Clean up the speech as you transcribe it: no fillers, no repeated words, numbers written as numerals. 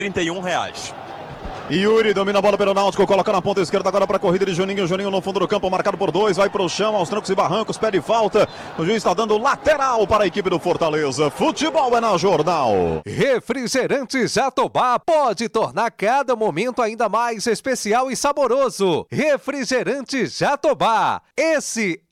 R$ 31. Yuri domina a bola pelo Náutico, coloca na ponta esquerda agora para a corrida de Juninho. Juninho no fundo do campo, marcado por 2, vai para o chão, aos trancos e barrancos, pede falta. O juiz está dando lateral para a equipe do Fortaleza. Futebol é na Jornal. Refrigerante Jatobá pode tornar cada momento ainda mais especial e saboroso. Refrigerante Jatobá, esse